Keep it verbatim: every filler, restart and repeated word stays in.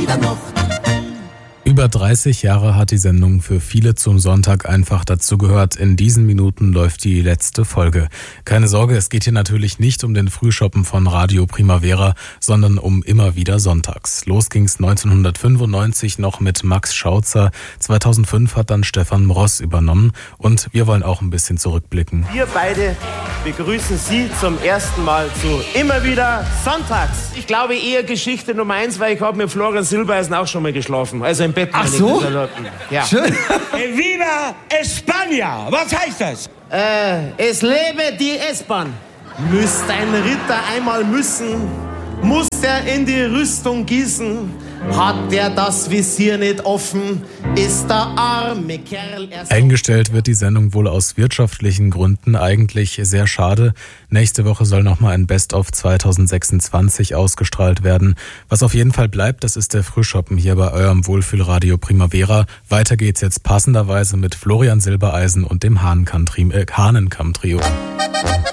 der Nacht. Über dreißig Jahre hat die Sendung für viele zum Sonntag einfach dazugehört. In diesen Minuten läuft die letzte Folge. Keine Sorge, es geht hier natürlich nicht um den Frühschoppen von Radio Primavera, sondern um immer wieder sonntags. Los ging's neunzehnhundertfünfundneunzig noch mit Max Schautzer. zweitausendfünf hat dann Stefan Mross übernommen und wir wollen auch ein bisschen zurückblicken. Wir beide begrüßen Sie zum ersten Mal zu Immer wieder sonntags. Ich glaube eher Geschichte Nummer eins, weil ich habe mit Florian Silbereisen auch schon mal geschlafen. Also im Bett. Ach so? Ja. Schön. Viva España! Was heißt das? Äh, es lebe die S-Bahn. Müsste ein Ritter einmal müssen, muss er in die Rüstung gießen. Hat der das Visier nicht offen, ist der arme Kerl erst... Eingestellt wird die Sendung wohl aus wirtschaftlichen Gründen, eigentlich sehr schade. Nächste Woche soll nochmal ein Best-of zweitausendsechsundzwanzig ausgestrahlt werden. Was auf jeden Fall bleibt, das ist der Frühschoppen hier bei eurem Wohlfühlradio Primavera. Weiter geht's jetzt passenderweise mit Florian Silbereisen und dem Hahnenkamm-Trio.